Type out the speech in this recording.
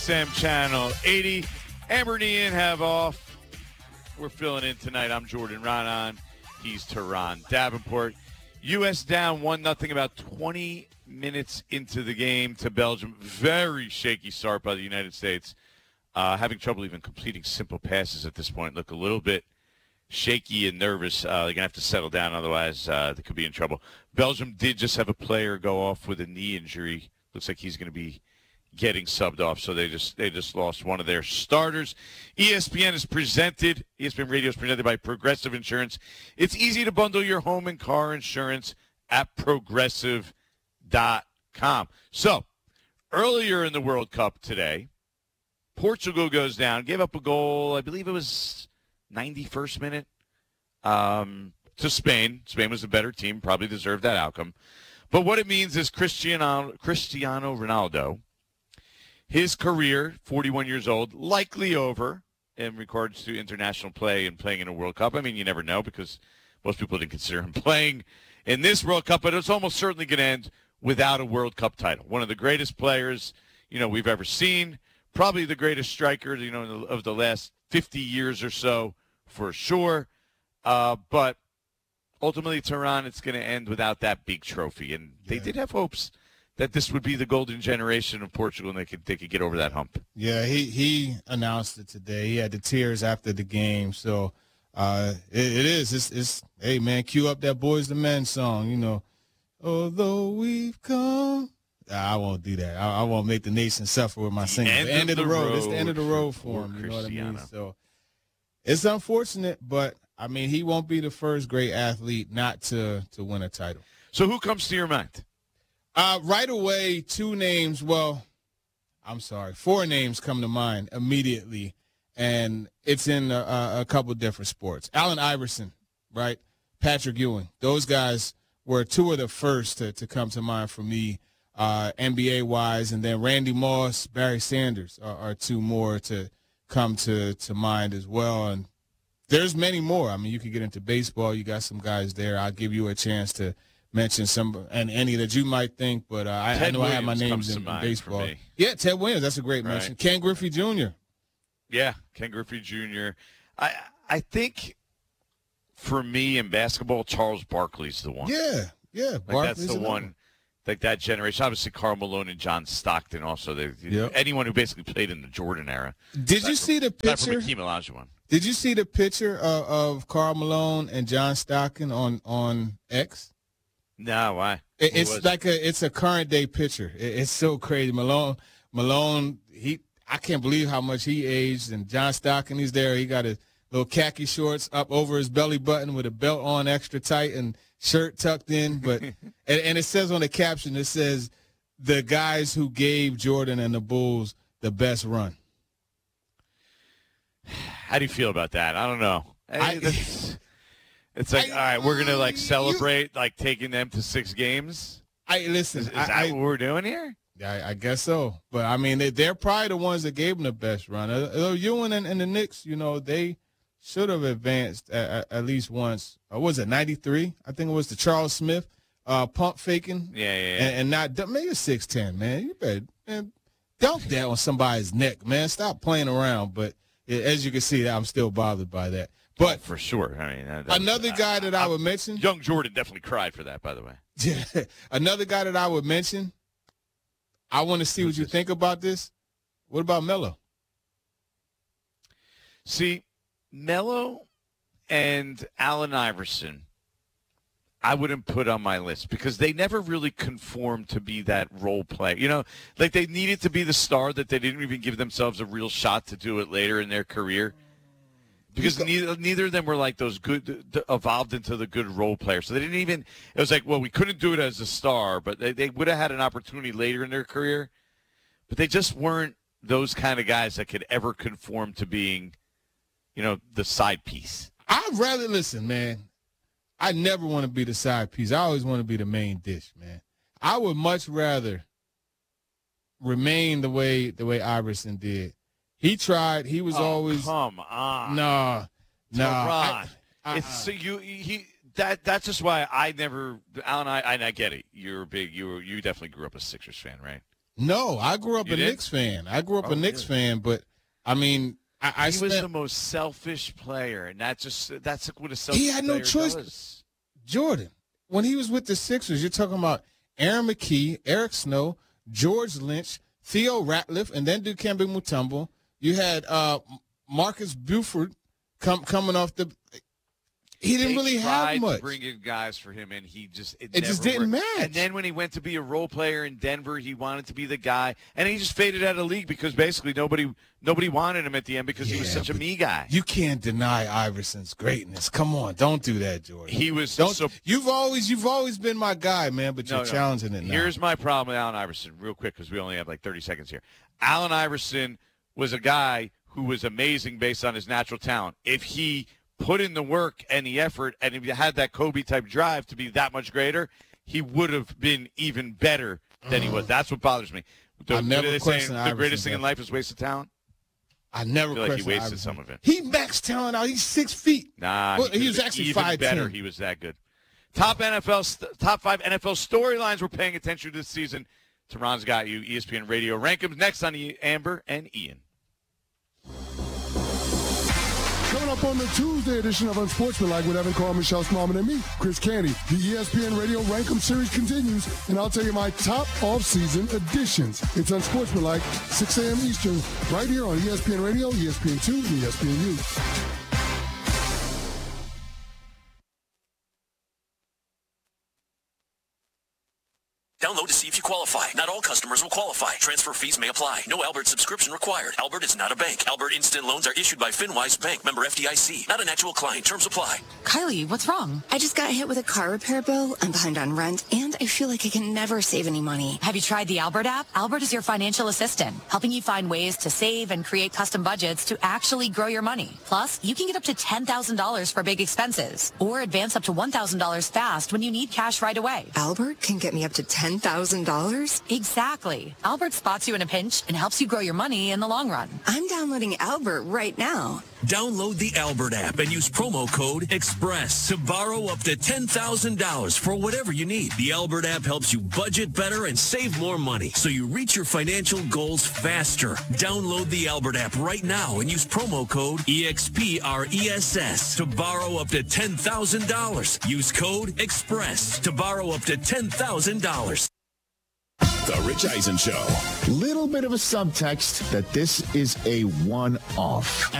Sam Channel 80. Amber and Ian have off. We're filling in tonight. I'm Jordan Ronan. He's Tehran Davenport. U.S. down 1-0 about 20 minutes into the game to Belgium. Very shaky start by the United States. Having trouble even completing simple passes at this point. Look a little bit shaky and nervous. They're going to have to settle down, otherwise they could be in trouble. Belgium did just have a player go off with a knee injury. Looks like he's going to be getting subbed off, so they just lost one of their starters. ESPN Radio is presented by Progressive Insurance. It's easy to bundle your home and car insurance at Progressive.com. So, earlier in the World Cup today, Portugal goes down, gave up a goal, I believe it was 91st minute, to Spain. Spain was a better team, probably deserved that outcome. But what it means is Cristiano Ronaldo, his career, 41 years old, likely over in regards to international play and playing in a World Cup. I mean, you never know because most people didn't consider him playing in this World Cup, but it's almost certainly going to end without a World Cup title. One of the greatest players, we've ever seen, probably the greatest striker, of the last 50 years or so, for sure. But ultimately, Tehran, it's going to end without that big trophy. And they did have hopes that this would be the golden generation of Portugal and they could get over that hump. Yeah, he announced it today. He had the tears after the game. So it is. It's hey, man, cue up that Boys the Men song, Although we've come. I won't do that. I won't make the nation suffer with my singing. The end of the road. It's the end of the road for him. You know what I mean? So it's unfortunate, but, he won't be the first great athlete not to win a title. So who comes to your mind? Right away, four names come to mind immediately, and it's in a couple different sports. Allen Iverson, right? Patrick Ewing. Those guys were two of the first to come to mind for me, NBA-wise, and then Randy Moss, Barry Sanders are two more to come to mind as well, and there's many more. You could get into baseball. You got some guys there. I'll give you a chance to mention some and any that you might think, but I know I have my names in baseball. Yeah, Ted Williams, that's a great mention. Ken Griffey Jr. Yeah, Ken Griffey Jr. I think for me in basketball, Charles Barkley's the one. Yeah, that's the one. Like that generation, obviously Karl Malone and John Stockton. Also, anyone who basically played in the Jordan era. Did you see the picture? Hakeem Olajuwon. Did you see the picture of Karl Malone and John Stockton on X? No, why? It's a current day picture. It's so crazy. Malone, I can't believe how much he aged. And John Stockton, he's there. He got his little khaki shorts up over his belly button with a belt on extra tight and shirt tucked in. But and it says on the caption, it says, the guys who gave Jordan and the Bulls the best run. How do you feel about that? I don't know. It's like, all right, we're going to celebrate taking them to 6 games? Listen. Is that what we're doing here? I guess so. But, they're probably the ones that gave them the best run. Ewing and the Knicks, they should have advanced at least once. Was it 93? I think it was the Charles Smith pump faking. Yeah. And not make it 6'10", man. You better dunk that on somebody's neck, man. Stop playing around. But as you can see, I'm still bothered by that. But for sure. Another guy that I would mention. Young Jordan definitely cried for that, by the way. Yeah. Another guy that I would mention. I want to see what you think about this. What about Melo? See, Melo and Allen Iverson, I wouldn't put on my list because they never really conformed to be that role player. They needed to be the star that they didn't even give themselves a real shot to do it later in their career. Because neither of them were those good, evolved into the good role players. So they didn't even, it was we couldn't do it as a star, but they would have had an opportunity later in their career. But they just weren't those kind of guys that could ever conform to being, the side piece. I'd rather, listen, man, I never want to be the side piece. I always want to be the main dish, man. I would much rather remain the way Iverson did. He tried. He was always. Come on. No. It's that's just why I never. Alan, I get it. You definitely grew up a Sixers fan, right? No, I grew up You a did? Knicks fan. I grew up a Knicks really? fan, but I mean, I He was spent, the most selfish player, and that's what a selfish he had no player choice. does. Jordan, when he was with the Sixers, you're talking about Aaron McKee, Eric Snow, George Lynch, Theo Ratliff, and then Dikembe Mutombo. You had Marcus Buford coming off the. He didn't really have much. To bring in guys for him, and it just just never didn't worked. match. And then when he went to be a role player in Denver, he wanted to be the guy, and he just faded out of the league because basically nobody wanted him at the end because he was such a me guy. You can't deny Iverson's greatness. Come on, don't do that, Jordan. He was You've always been my guy, man, but you're challenging it now. Here's my problem with Allen Iverson, real quick, because we only have like 30 seconds here. Allen Iverson was a guy who was amazing based on his natural talent. If he put in the work and the effort, and if he had that Kobe-type drive to be that much greater, he would have been even better than he was. That's what bothers me. I never questioned the greatest Iverson, thing in life is wasted talent? I never I feel like he questioned wasted Iverson. some of it. He maxed talent out. He's 6 feet. Nah, Well, he was actually even 5'10". better. He was that good. Top 5 NFL storylines we're paying attention to this season. Tehran's got you. ESPN Radio Rank'ems next on Amber and Ian. Coming up on the Tuesday edition of Unsportsmanlike with Evan Carr, Michelle Smallman, and me, Chris Candy. The ESPN Radio Rank'em series continues, and I'll tell you my top off-season additions. It's Unsportsmanlike, 6 a.m. Eastern, right here on ESPN Radio, ESPN2, and ESPNU. Download to see if you qualify. Not all customers will qualify. Transfer fees may apply. No Albert subscription required. Albert is not a bank. Albert Instant Loans are issued by FinWise Bank, member FDIC. Not an actual client. Terms apply. Kylie, what's wrong? I just got hit with a car repair bill. I'm behind on rent, and I feel like I can never save any money. Have you tried the Albert app? Albert is your financial assistant, helping you find ways to save and create custom budgets to actually grow your money. Plus, you can get up to $10,000 for big expenses, or advance up to $1,000 fast when you need cash right away. Albert can get me up to $10,000? Exactly. Albert spots you in a pinch and helps you grow your money in the long run. I'm downloading Albert right now. Download the Albert app and use promo code EXPRESS to borrow up to $10,000 for whatever you need. The Albert app helps you budget better and save more money so you reach your financial goals faster. Download the Albert app right now and use promo code EXPRESS to borrow up to $10,000. Use code EXPRESS to borrow up to $10,000. The Rich Eisen Show. Little bit of a subtext that this is a one-off.